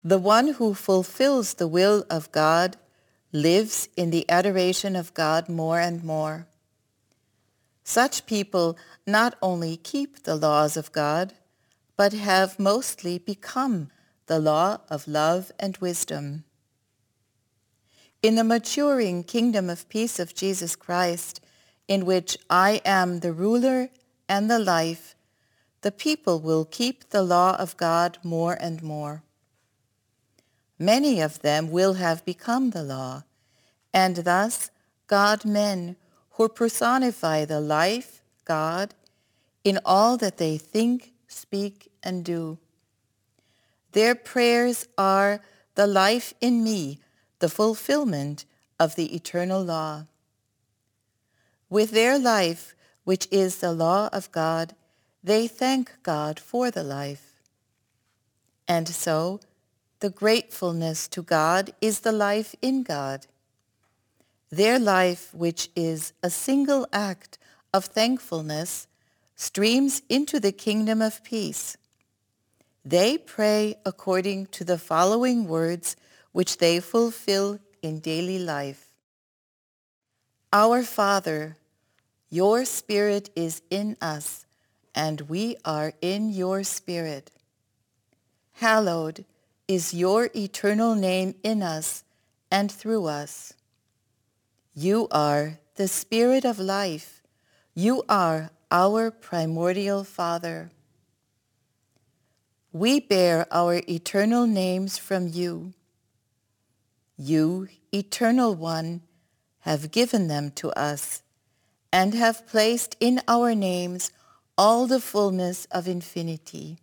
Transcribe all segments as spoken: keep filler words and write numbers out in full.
The one who fulfills the will of God lives in the adoration of God more and more. Such people not only keep the laws of God, but have mostly become the law of love and wisdom. In the maturing kingdom of peace of Jesus Christ, in which I am the ruler and the life, the people will keep the law of God more and more. Many of them will have become the law, and thus God-men who personify the life, God, in all that they think, speak, and do. Their prayers are the life in me, the fulfillment of the eternal law. With their life, which is the law of God, they thank God for the life. And so, the gratefulness to God is the life in God. Their life, which is a single act of thankfulness, streams into the kingdom of peace. They pray according to the following words which they fulfill in daily life. Our Father, your Spirit is in us, and we are in your Spirit. Hallowed is your eternal name in us and through us. You are the Spirit of life. You are our primordial Father. We bear our eternal names from you. You, Eternal One, have given them to us and have placed in our names all the fullness of infinity.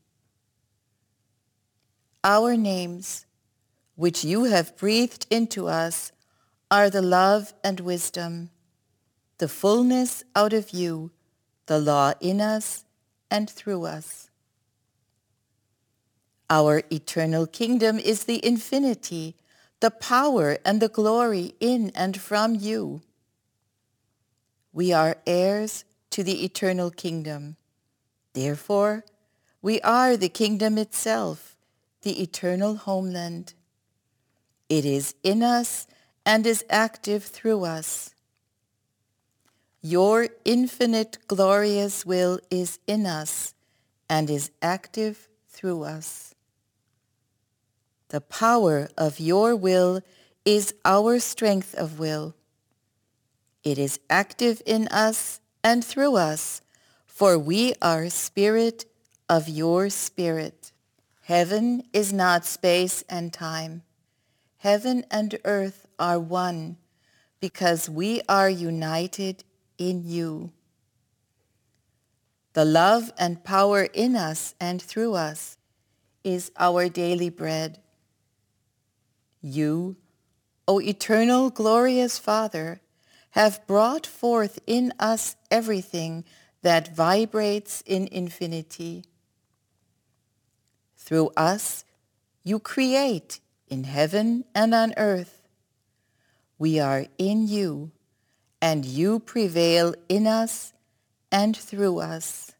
Our names, which you have breathed into us, are the love and wisdom, the fullness out of you, the law in us and through us. Our eternal kingdom is the infinity, the power and the glory in and from you. We are heirs to the eternal kingdom. Therefore, we are the kingdom itself, the eternal homeland. It is in us and is active through us. Your infinite glorious will is in us and is active through us. The power of your will is our strength of will. It is active in us and through us, for we are spirit of your Spirit. Heaven is not space and time. Heaven and earth are one, because we are united in you. The love and power in us and through us is our daily bread. You, O eternal glorious Father, have brought forth in us everything that vibrates in infinity. Through us, you create in heaven and on earth. We are in you, and you prevail in us and through us.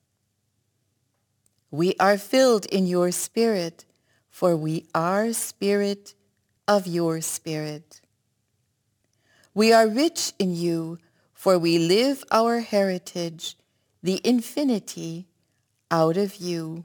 We are filled in your Spirit, for we are spirit of your Spirit. We are rich in you, for we live our heritage, the infinity, out of you.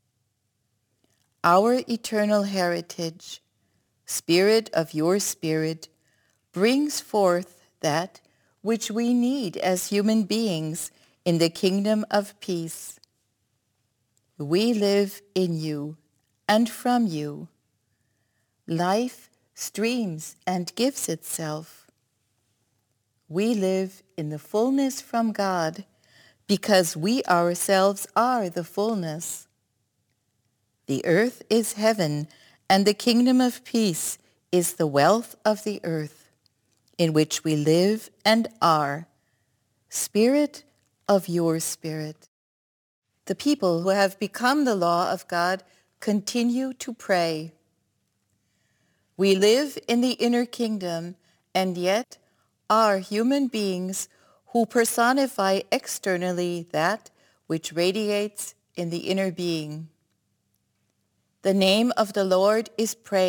Our eternal heritage, Spirit of your Spirit, brings forth that which we need as human beings in the kingdom of peace. We live in you and from you. Life streams and gives itself. We live in the fullness from God because we ourselves are the fullness. The earth is heaven, and the kingdom of peace is the wealth of the earth, in which we live and are, Spirit of your Spirit. The people who have become the law of God continue to pray. We live in the inner kingdom, and yet are human beings who personify externally that which radiates in the inner being. The name of the Lord is praised.